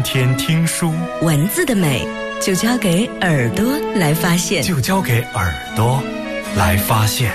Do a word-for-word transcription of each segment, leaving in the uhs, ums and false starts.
天听书， 文字的美就交给耳朵来发现， 就交给耳朵来发现。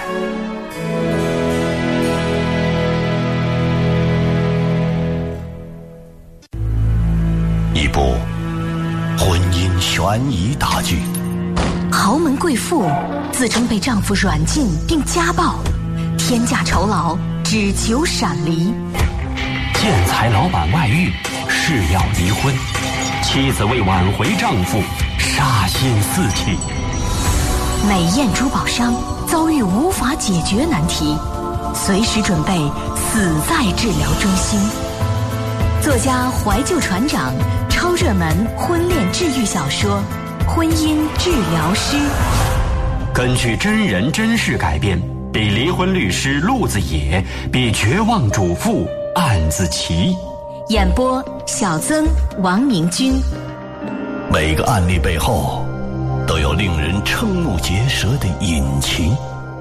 一部婚姻悬疑大剧， 豪门贵妇自称被丈夫软禁并家暴，天价酬劳只求闪离。 建材老板外遇，誓要离婚，妻子为挽回丈夫杀心四起。 美艳珠宝商遭遇无法解决难题，随时准备死在治疗中心。作家怀旧船长超热门婚恋治愈小说《婚姻治疗师》， 根据真人真事改编，比离婚律师陆子野，比绝望主妇案子奇。 演播小曾、王明君。 每个案例背后都有令人瞠目结舌的隐情。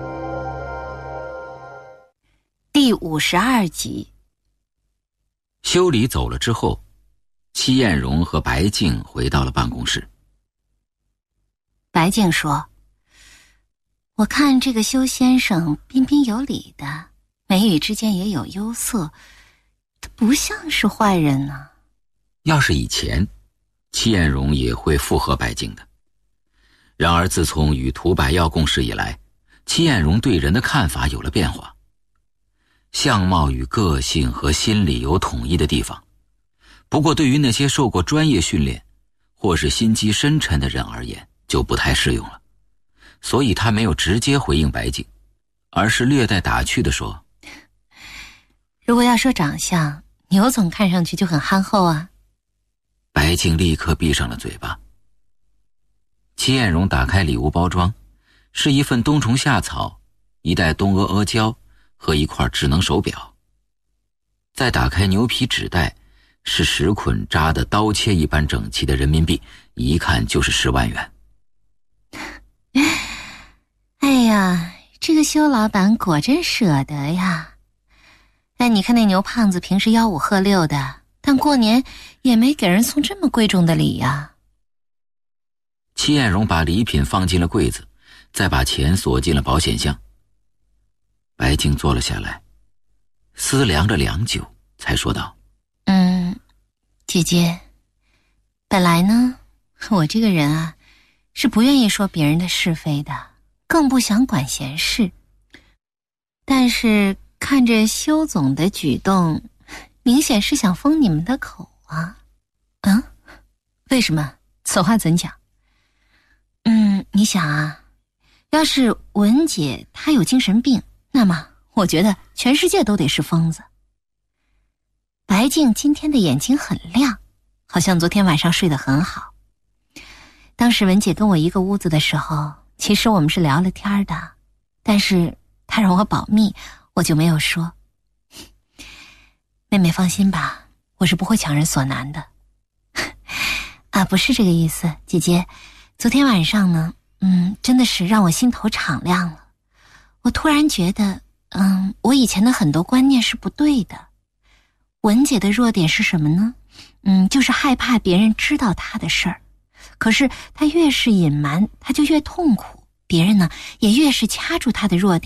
第五十二集。 修理走了之后，戚艳荣和白静回到了办公室。 白静说，我看这个修先生彬彬有礼的，眉宇之间也有忧色，他不像是坏人呢、啊。 要是以前，戚艳荣也会附和白静的。然而自从与涂百耀共事以来，戚艳荣对人的看法有了变化。相貌与个性和心理有统一的地方，不过对于那些受过专业训练或是心机深沉的人而言就不太适用了。所以他没有直接回应白静，而是略带打趣地说， 如果要说长相，牛总看上去就很憨厚啊。 白静立刻闭上了嘴巴。戚艳荣打开礼物包装，是一份冬虫夏草，一袋东阿阿胶和一块智能手表。再打开牛皮纸袋，是十捆扎的刀切一般整齐的人民币，一看就是十万元。 哎呀，这个修老板果真舍得呀。哎，你看那牛胖子平时吆五喝六的，但过年也没给人送这么贵重的礼呀。 戚艳荣把礼品放进了柜子，再把钱锁进了保险箱。白静坐了下来，思量了良久，才说道， 嗯，姐姐，本来呢，我这个人啊，是不愿意说别人的是非的，更不想管闲事。但是看着修总的举动，明显是想封你们的口啊。嗯？为什么？此话怎讲？嗯，你想啊，要是文姐她有精神病，那么我觉得全世界都得是疯子。白静今天的眼睛很亮，好像昨天晚上睡得很好。当时文姐跟我一个屋子的时候，其实我们是聊了天的，但是她让我保密，我就没有说。妹妹放心吧，我是不会强人所难的。啊，不是这个意思，姐姐，昨天晚上呢，嗯，真的是让我心头敞亮了。我突然觉得，嗯，我以前的很多观念是不对的。文姐的弱点是什么呢？嗯，就是害怕别人知道她的事儿。可是她越是隐瞒，她就越痛苦，别人呢也越是掐住她的弱点。